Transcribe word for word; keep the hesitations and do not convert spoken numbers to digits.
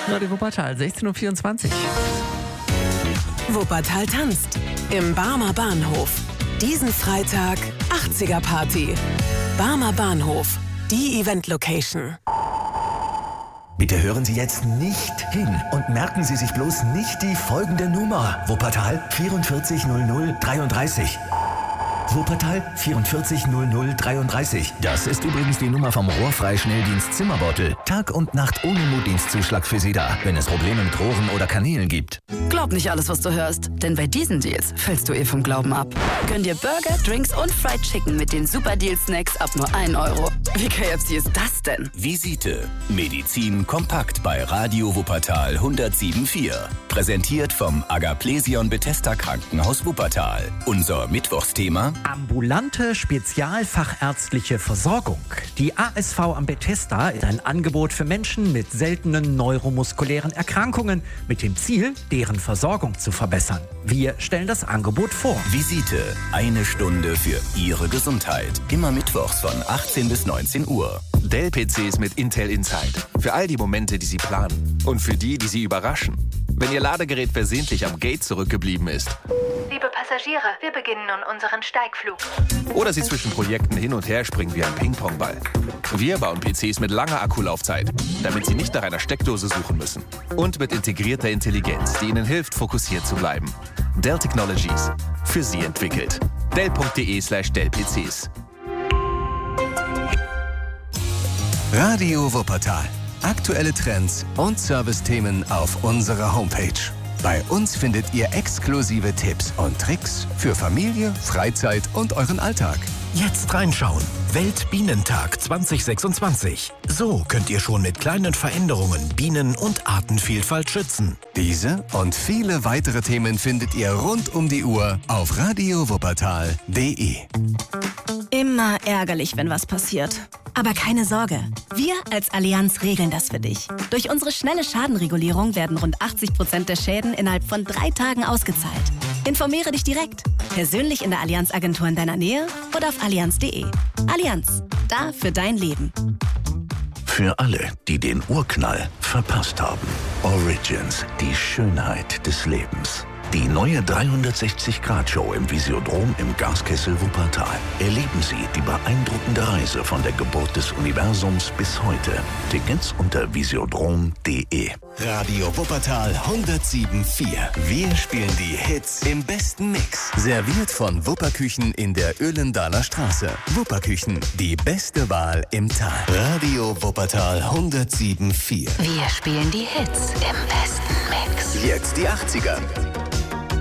Radio Wuppertal, sechzehn Uhr vierundzwanzig. Wuppertal tanzt im Barmer Bahnhof. Diesen Freitag achtziger Party. Barmer Bahnhof, die Event-Location. Bitte hören Sie jetzt nicht hin und merken Sie sich bloß nicht die folgende Nummer. Wuppertal vierundvierzig null null dreiunddreißig. Wuppertal vierundvierzig null null dreiunddreißig. Das ist übrigens die Nummer vom Rohrfrei-Schnelldienst Zimmerbeutel. Tag und Nacht ohne Notdienstzuschlag für Sie da, wenn es Probleme mit Rohren oder Kanälen gibt. Glaub nicht alles, was du hörst, denn bei diesen Deals fällst du eh vom Glauben ab. Gönn dir Burger, Drinks und Fried Chicken mit den Super Deal Snacks ab nur ein Euro. Wie K F C ist das denn? Visite. Medizin kompakt bei Radio Wuppertal hundertsieben Komma vier. Präsentiert vom Agaplesion Bethesda Krankenhaus Wuppertal. Unser Mittwochsthema: ambulante spezialfachärztliche Versorgung. Die A S V am Bethesda ist ein Angebot für Menschen mit seltenen neuromuskulären Erkrankungen mit dem Ziel, deren Versorgung zu verbessern. Wir stellen das Angebot vor. Visite. Eine Stunde für Ihre Gesundheit. Immer mittwochs von achtzehn bis neunzehn Uhr. Dell-P Cs mit Intel Inside. Für all die Momente, die Sie planen. Und für die, die Sie überraschen. Wenn Ihr Ladegerät versehentlich am Gate zurückgeblieben ist. Liebe Passagiere, wir beginnen nun unseren Steigflug. Oder Sie zwischen Projekten hin und her springen wie ein Ping-Pong-Ball. Wir bauen P Cs mit langer Akkulaufzeit, damit Sie nicht nach einer Steckdose suchen müssen. Und mit integrierter Intelligenz, die Ihnen hilft, fokussiert zu bleiben. Dell Technologies. Für Sie entwickelt. Dell.de slash Dell-PCs. Radio Wuppertal. Aktuelle Trends und Servicethemen auf unserer Homepage. Bei uns findet ihr exklusive Tipps und Tricks für Familie, Freizeit und euren Alltag. Jetzt reinschauen. Weltbienentag zwanzig sechsundzwanzig. So könnt ihr schon mit kleinen Veränderungen Bienen- und Artenvielfalt schützen. Diese und viele weitere Themen findet ihr rund um die Uhr auf radio wuppertal punkt de. Immer ärgerlich, wenn was passiert. Aber keine Sorge, wir als Allianz regeln das für dich. Durch unsere schnelle Schadenregulierung werden rund achtzig Prozent der Schäden innerhalb von drei Tagen ausgezahlt. Informiere dich direkt, persönlich in der Allianz-Agentur in deiner Nähe oder auf allianz punkt de. Allianz, da für dein Leben. Für alle, die den Urknall verpasst haben. Origins, die Schönheit des Lebens. Die neue dreihundertsechzig Grad Show im Visiodrom im Gaskessel Wuppertal. Erleben Sie die beeindruckende Reise von der Geburt des Universums bis heute. Tickets unter visiodrom punkt de. Radio Wuppertal hundertsieben Komma vier. Wir spielen die Hits im besten Mix. Serviert von Wupperküchen in der Öhlendaler Straße. Wupperküchen, die beste Wahl im Tal. Radio Wuppertal hundertsieben Komma vier. Wir spielen die Hits im besten Mix. Jetzt die achtziger.